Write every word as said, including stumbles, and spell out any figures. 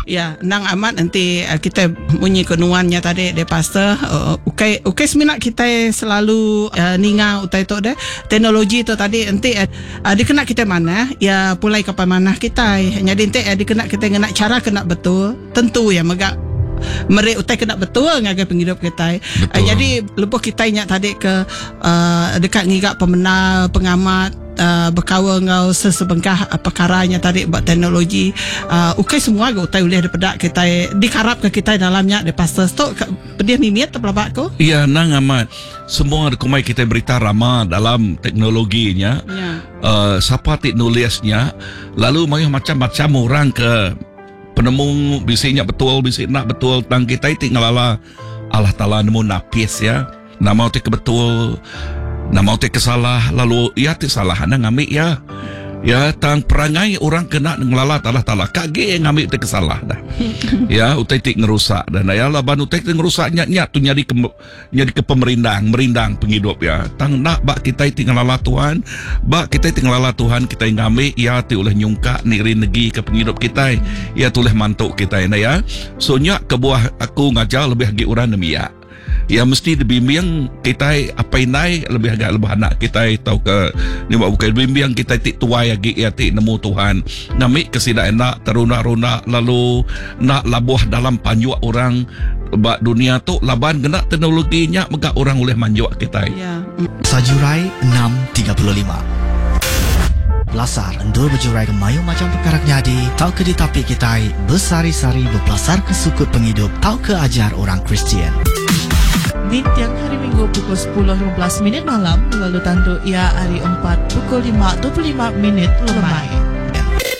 Ya, nang amat nanti uh, kita bunyi kenuannya tadi de pastor. Uh, ukai ukai seminat kita selalu uh, ninga utai tu deh. Teknologi tu tadi nanti uh, uh, dikena kita mana ya pulai kapan mana kita. Jadi nanti uh, dikena kita kena cara kena betul. Tentu ya megak mereka utai kena betul ngagai penghidup kita. Uh, jadi lepas kita ingat tadi ke uh, dekat ngigak pemenang pengamat Uh, berkawan ngau sesebengkah uh, perkaranya tadi buat teknologi uh, ukai semua ke utai boleh daripada kita dikarap ke kita dalamnya de pastor stok dia mimiat terpelabak ko iya nang amat semua kumai kita berita ramah dalam teknologinya ya. Uh, siapa tik nulisnya lalu mayuh macam-macam orang ke penemu bisiknya betul bisik nak betul tang kita tik ngalala Allah Ta'ala nemu napis ya nama tik betul nama te kesalah lalu ya te salah anda ngambil ya ya tang perangai orang kena ngelalat Allah Ta'ala kage ngambil te kesalah dah ya utai tik ngerusak dan ya laban utai tik ngerusak nyat-nyat tu nyari ke, nyari ke pemerindang merindang penghidup ya tang nak bak kita tik ngelalat Tuhan bak kita tik ngelalat Tuhan kita ngambil ya te oleh nyungka niri negi ke penghidup kita ya tu oleh mantuk kita ya so nyak ke buah aku ngajar lebih lagi orang demi ya ya mesti dibimbing kita apa inai lebih agak lebih anak kita tahu ke ni bukan bimbing kita tik tuai lagi ya tik nemu Tuhan ngamik kesida enak teruna-runa lalu nak labuh dalam panjuak orang bak dunia tu laban kena teknologinya maka orang boleh manjuak kita ya. Sajurai enam tiga puluh lima Belasar endur berjurai ke mayu macam perkara jadi tahu ke di tapi kita bersari-sari berbelasar ke sukut penghidup tahu ke ajar orang Kristian di tiang hari Minggu pukul sepuluh lima belas minit malam lalu tandu ia hari empat pukul lima dua puluh lima minit lemai.